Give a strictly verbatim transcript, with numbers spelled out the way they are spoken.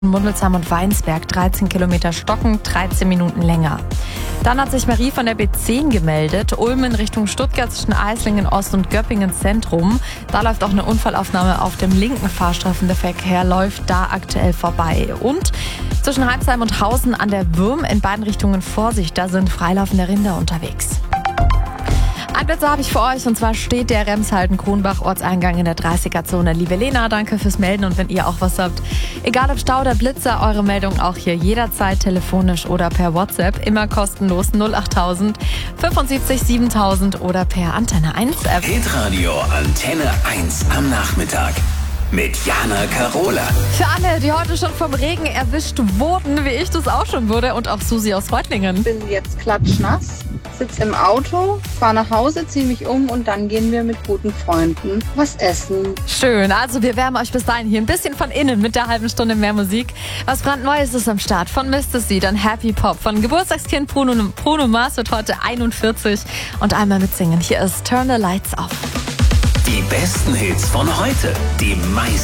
Mundelsheim und Weinsberg dreizehn Kilometer Stocken, dreizehn Minuten länger. Dann hat sich Marie von der B zehn gemeldet. Ulm in Richtung Stuttgart zwischen Eislingen Ost und Göppingen Zentrum. Da läuft auch eine Unfallaufnahme auf dem linken Fahrstreifen. Der Verkehr läuft da aktuell vorbei. Und zwischen Halbsheim und Hausen an der Würm in beiden Richtungen Vorsicht. Da sind freilaufende Rinder unterwegs. Ein Blitzer habe ich für euch, und zwar steht der Remshalden-Kronbach Ortseingang in der dreißiger-Zone. Liebe Lena, danke fürs Melden, und wenn ihr auch was habt, egal ob Stau oder Blitzer, eure Meldung auch hier jederzeit telefonisch oder per WhatsApp, immer kostenlos null achttausend fünfundsiebzig siebentausend oder per Antenne eins App. Hitradio Antenne eins am Nachmittag mit Jana Karola. Für alle, die heute schon vom Regen erwischt wurden, wie ich das auch schon wurde, und auch Susi aus Reutlingen. Bin jetzt klatschnass, sitze im Auto, fahre nach Hause, ziehe mich um und dann gehen wir mit guten Freunden was essen. Schön, also wir wärmen euch bis dahin hier ein bisschen von innen mit der halben Stunde mehr Musik. Was brandneues ist am Start von Mister C, dann Happy Pop. Von Geburtstagskind Bruno, Bruno Mars wird heute einundvierzig und einmal mitsingen. Hier ist Turn the Lights Off. Die besten Hits von heute, die meisten